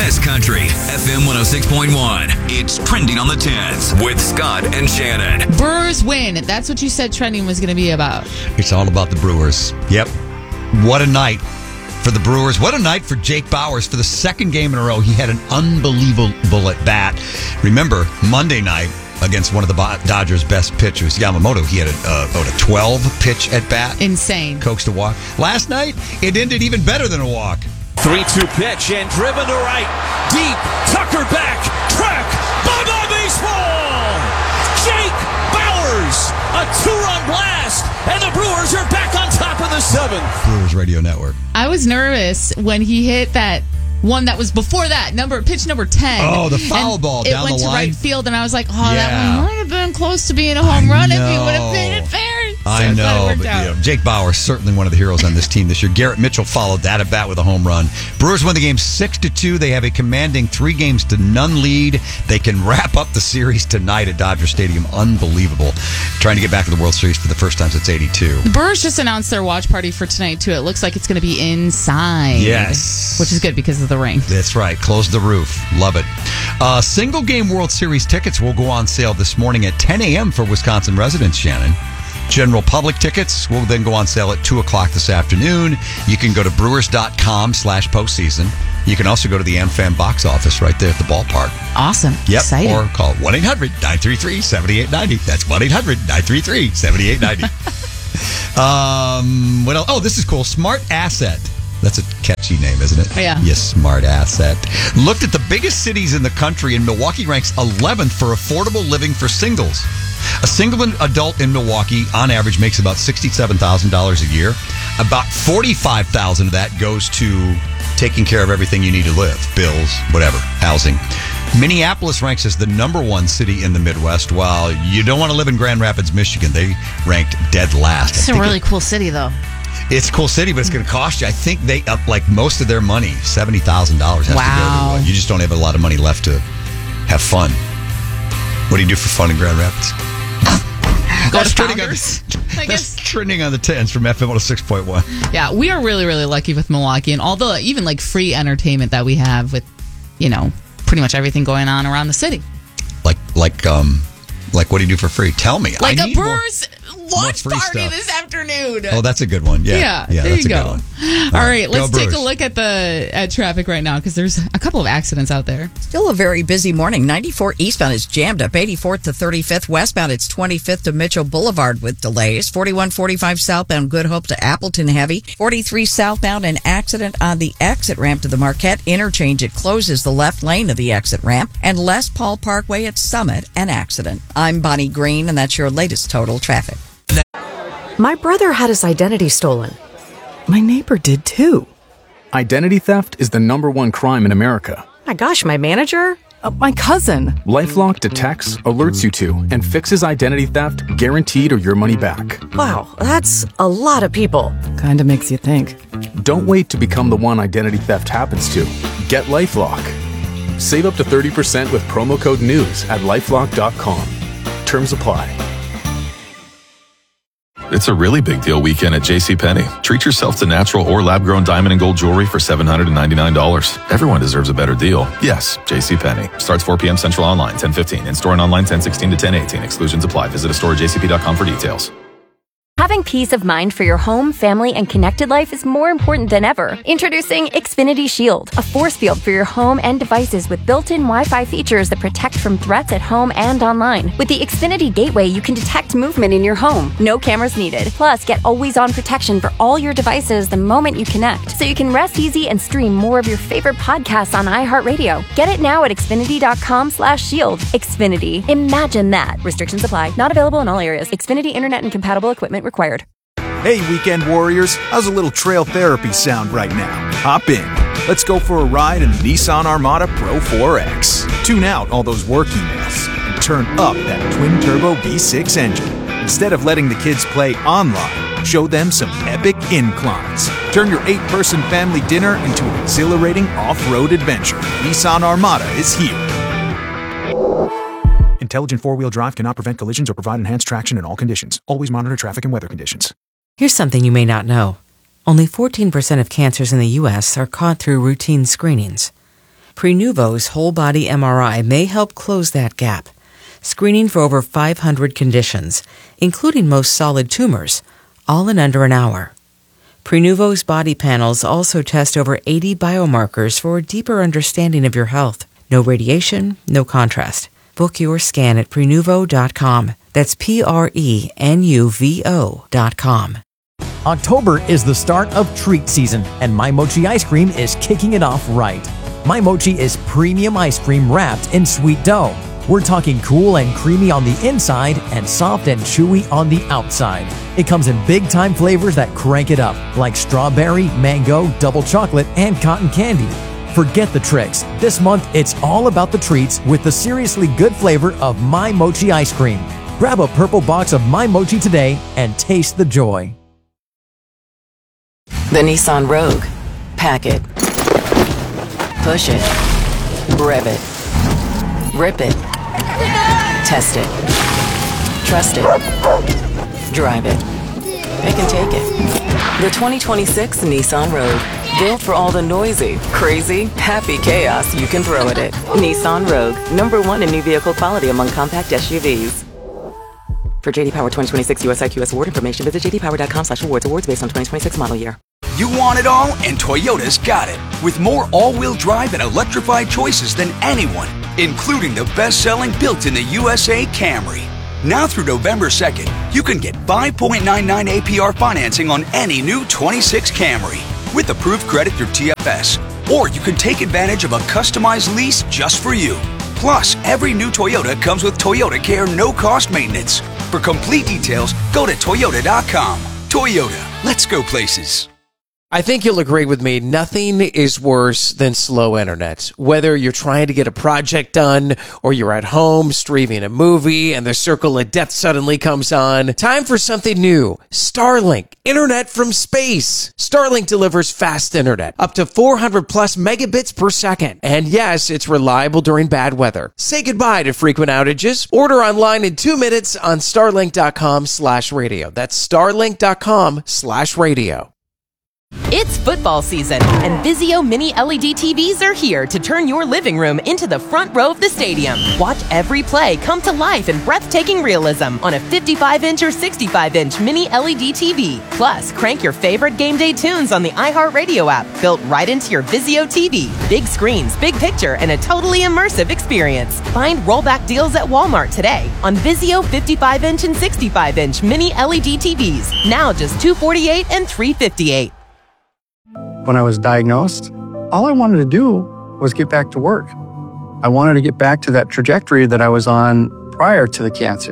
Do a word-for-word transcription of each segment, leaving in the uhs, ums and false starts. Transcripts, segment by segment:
best country, F M one oh six point one. It's Trending on the tens with Scott and Shannon. Brewers win. That's what you said trending was going to be about. It's all about the Brewers. Yep. What a night for the Brewers. What a night for Jake Bauers. For the second game in a row, he had an unbelievable at bat. Remember, Monday night against one of the Dodgers' best pitchers, Yamamoto, he had a, uh, about a twelve-pitch at bat. Insane. Coaxed a walk. Last night, it ended even better than a walk. three two pitch and driven to right. Deep. Tucker back. Track. Bye-bye baseball. Jake Bauers. A two-run blast. And the Brewers are back on top of the seventh. Brewers Radio Network. I was nervous when he hit that one that was before that, number pitch number ten. Oh, the foul and ball it down the line. It went to right field, and I was like, oh, yeah. that one might have been close to being a home I run know. if he would have made it fair. So I know, but out. you know, Jake Bauer is certainly one of the heroes on this team this year. Garrett Mitchell followed that at bat with a home run. Brewers win the game six to two. They have a commanding three games to none lead. They can wrap up the series tonight at Dodger Stadium. Unbelievable. Trying to get back to the World Series for the first time since eighty-two. The Brewers just announced their watch party for tonight, too. It looks like it's going to be inside. Yes. Which is good because of the rain. That's right. Close the roof. Love it. Uh, single game World Series tickets will go on sale this morning at ten a.m. for Wisconsin residents, Shannon. General public tickets will then go on sale at two o'clock this afternoon. You can go to brewers.com slash postseason. You can also go to the AmFam box office right there at the ballpark. Awesome. Yep. Exciting. Or call one eight hundred nine three three seven eight nine zero. That's one eight hundred nine three three seven eight nine zero. um, what else? Oh, this is cool. Smart Asset. That's a catchy name, isn't it? Yeah. Yes, Smart Asset. Looked at the biggest cities in the country, and Milwaukee ranks eleventh for affordable living for singles. A single adult in Milwaukee, on average, makes about sixty-seven thousand dollars a year. About forty-five thousand dollars of that goes to taking care of everything you need to live. Bills, whatever, housing. Minneapolis ranks as the number one city in the Midwest, while you don't want to live in Grand Rapids, Michigan. They ranked dead last. It's a really it, cool city, though. It's a cool city, but it's going to cost you. I think they up like most of their money, seventy thousand dollars has wow. to go to. Uh, you just don't have a lot of money left to have fun. What do you do for fun in Grand Rapids? Go that's to trending Founders. On the, I guess. That's trending on the tens from F M one oh six point one. Yeah, we are really, really lucky with Milwaukee, and all the even like free entertainment that we have with, you know, pretty much everything going on around the city. Like, like, um, like, what do you do for free? Tell me. Like I a need Brewers more, watch more party stuff. this afternoon. Oh, that's a good one. Yeah, yeah, yeah there that's you a go. good one. All, all right, let's go take Brewers. a look at the at traffic right now because there's a couple of accidents out there. Still a very busy morning. ninety-four eastbound is jammed up. eighty-fourth to thirty-fifth westbound. It's twenty-fifth to Mitchell Boulevard with delays. forty-one forty-five southbound Good Hope to Appleton heavy. forty-three southbound, an accident on the exit ramp to the Marquette interchange. It closes the left lane of the exit ramp. And Les Paul Parkway at Summit, an accident. I'm Bonnie Green, and that's your latest total traffic. My brother had his identity stolen. My neighbor did too. Identity theft is the number one crime in America. My gosh, my manager? Uh, my cousin. LifeLock detects, alerts you to, and fixes identity theft guaranteed or your money back. Wow, that's a lot of people. Kinda makes you think. Don't wait to become the one identity theft happens to. Get LifeLock. Save up to thirty percent with promo code NEWS at lifelock dot com. Terms apply. It's a really big deal weekend at JCPenney. Treat yourself to natural or lab-grown diamond and gold jewelry for seven hundred ninety-nine dollars. Everyone deserves a better deal. Yes, JCPenney. Starts four p.m. Central online, ten fifteen. In-store and online, ten sixteen to ten eighteen. Exclusions apply. Visit a store at j c p dot com for details. Having peace of mind for your home, family, and connected life is more important than ever. Introducing Xfinity Shield, a force field for your home and devices with built-in Wi-Fi features that protect from threats at home and online. With the Xfinity Gateway, you can detect movement in your home. No cameras needed. Plus, get always-on protection for all your devices the moment you connect, so you can rest easy and stream more of your favorite podcasts on iHeartRadio. Get it now at xfinity.com slash shield. Xfinity. Imagine that. Restrictions apply. Not available in all areas. Xfinity Internet and compatible equipment required. Hey, weekend warriors, how's a little trail therapy sound right now? Hop in. Let's go for a ride in the Nissan Armada Pro four X. Tune out all those work emails and turn up that twin-turbo V six engine. Instead of letting the kids play online, show them some epic inclines. Turn your eight-person family dinner into an exhilarating off-road adventure. Nissan Armada is here. Intelligent four-wheel drive cannot prevent collisions or provide enhanced traction in all conditions. Always monitor traffic and weather conditions. Here's something you may not know. Only fourteen percent of cancers in the U S are caught through routine screenings. Prenuvo's whole-body M R I may help close that gap, screening for over five hundred conditions, including most solid tumors, all in under an hour. Prenuvo's body panels also test over eighty biomarkers for a deeper understanding of your health. No radiation, no contrast. Book your scan at Prenuvo dot com. That's P R E N U V O dot com. October is the start of treat season, and My Mochi ice cream is kicking it off right. My Mochi is premium ice cream wrapped in sweet dough. We're talking cool and creamy on the inside and soft and chewy on the outside. It comes in big-time flavors that crank it up, like strawberry, mango, double chocolate, and cotton candy. Forget the tricks. This month, it's all about the treats with the seriously good flavor of My Mochi ice cream. Grab a purple box of My Mochi today and taste the joy. The Nissan Rogue. Pack it. Push it. Rev it. Rip it. Test it. Trust it. Drive it. It can take it. The twenty twenty-six Nissan Rogue. Built for all the noisy, crazy, happy chaos you can throw at it. Nissan Rogue. Number one in new vehicle quality among compact S U Vs. For J D Power twenty twenty-six U S I Q S award information, visit j d power dot com slash awards. Awards based on twenty twenty-six model year. You want it all, and Toyota's got it. With more all-wheel drive and electrified choices than anyone, including the best-selling built-in the U S A Camry. Now through November second, you can get five point nine nine A P R financing on any new twenty-six Camry with approved credit through T F S. Or you can take advantage of a customized lease just for you. Plus, every new Toyota comes with Toyota Care no-cost maintenance. For complete details, go to toyota dot com. Toyota, let's go places. I think you'll agree with me, nothing is worse than slow internet. Whether you're trying to get a project done or you're at home streaming a movie and the circle of death suddenly comes on, time for something new. Starlink, internet from space. Starlink delivers fast internet, up to four hundred plus megabits per second. And yes, it's reliable during bad weather. Say goodbye to frequent outages. Order online in two minutes on starlink dot com slash radio. That's starlink dot com slash radio. It's football season, and Vizio Mini L E D T Vs are here to turn your living room into the front row of the stadium. Watch every play come to life in breathtaking realism on a fifty-five inch or sixty-five inch Mini L E D T V. Plus, crank your favorite game day tunes on the iHeartRadio app, built right into your Vizio T V. Big screens, big picture, and a totally immersive experience. Find rollback deals at Walmart today on Vizio fifty-five inch and sixty-five inch Mini L E D T Vs. Now just two hundred forty-eight dollars and three hundred fifty-eight dollars. When I was diagnosed, all I wanted to do was get back to work. I wanted to get back to that trajectory that I was on prior to the cancer.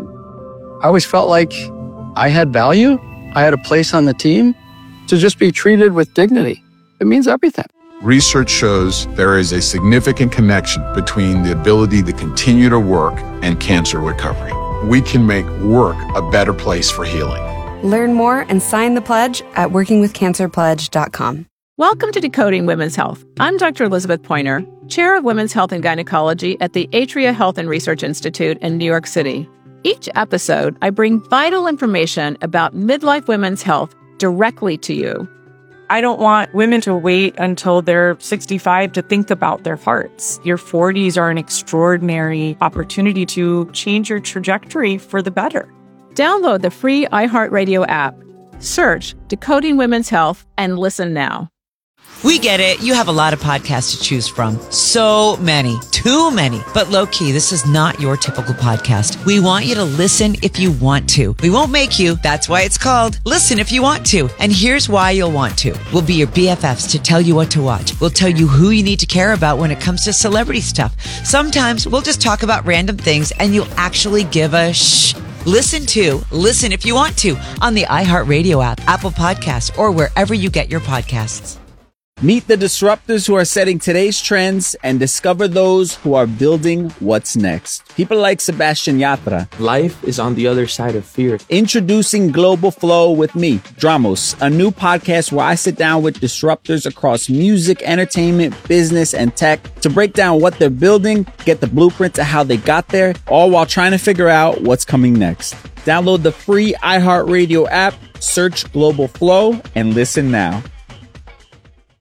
I always felt like I had value. I had a place on the team. To just be treated with dignity, it means everything. Research shows there is a significant connection between the ability to continue to work and cancer recovery. We can make work a better place for healing. Learn more and sign the pledge at working with cancer pledge dot com. Welcome to Decoding Women's Health. I'm Doctor Elizabeth Pointer, Chair of Women's Health and Gynecology at the Atria Health and Research Institute in New York City. Each episode, I bring vital information about midlife women's health directly to you. I don't want women to wait until they're sixty-five to think about their hearts. Your forties are an extraordinary opportunity to change your trajectory for the better. Download the free iHeartRadio app. Search Decoding Women's Health and listen now. We get it. You have a lot of podcasts to choose from. So many. Too many. But low-key, this is not your typical podcast. We want you to listen if you want to. We won't make you. That's why it's called Listen If You Want To. And here's why you'll want to. We'll be your B F Fs to tell you what to watch. We'll tell you who you need to care about when it comes to celebrity stuff. Sometimes we'll just talk about random things and you'll actually give a shh. Listen to Listen If You Want To on the iHeartRadio app, Apple Podcasts, or wherever you get your podcasts. Meet the disruptors who are setting today's trends and discover those who are building what's next. People like Sebastian Yatra. Life is on the other side of fear. Introducing Global Flow with me, Dramos, a new podcast where I sit down with disruptors across music, entertainment, business, and tech to break down what they're building, get the blueprint to how they got there, all while trying to figure out what's coming next. Download the free iHeartRadio app, search Global Flow, and listen now.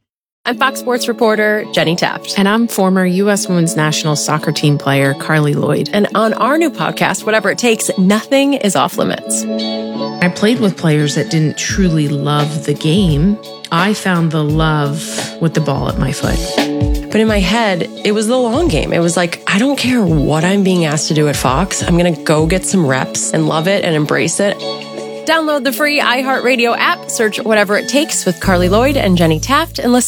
I'm Fox Sports reporter Jenny Taft. And I'm former U S Women's National Soccer Team player Carly Lloyd. And on our new podcast, Whatever It Takes, nothing is off limits. I played with players that didn't truly love the game. I found the love with the ball at my foot. But in my head, it was the long game. It was like, I don't care what I'm being asked to do at Fox. I'm going to go get some reps and love it and embrace it. Download the free iHeartRadio app, search Whatever It Takes with Carly Lloyd and Jenny Taft, and listen